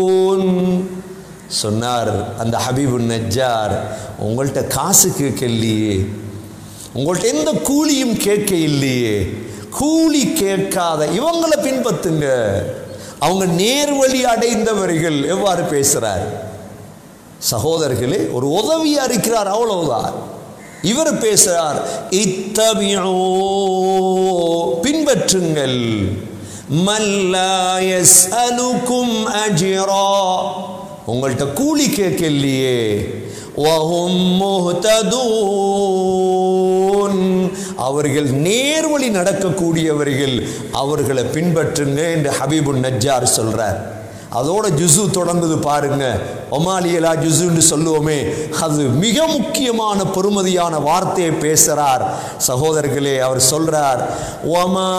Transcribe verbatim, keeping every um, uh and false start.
சொன்னார் அந்த ஹபீபுன் நஜ்ஜார், உங்கள்கிட்ட காசு கேட்க இல்லையே, உங்கள்கிட்ட எந்த கூலியும் கேட்க இல்லையே, கூலி கேட்காத இவங்களை பின்பற்றுங்க, அவங்க நேர்வழி அடைந்தவர்கள். எவ்வாறு பேசுறார் சகோதரர்களே, ஒரு உதவியா இருக்கிறார், அவ்வளவுதான். இவர் பேசுறார், இத்தபியூ பின்பற்றுங்கள், மல்லா யஸ்அலுகும் அஜ்ரா உங்கள்கிட்ட கூலி கேட்கலையே, வஹும் முஹ்ததூன் அவர்கள் நேர்வழி நடக்கக்கூடியவர்கள், அவர்களை பின்பற்றுங்க என்று ஹபீபுன் நஜ்ஜார் சொல்றார். அதோட ஜுசு தொடங்குது பாருங்க, ஒமாலியலா ஜுசுன்னு சொல்லுவோமே, அது மிக முக்கியமான பெருமதியான வார்த்தையை பேசுறார் சகோதரர்களே. அவர் சொல்றார், ஒமா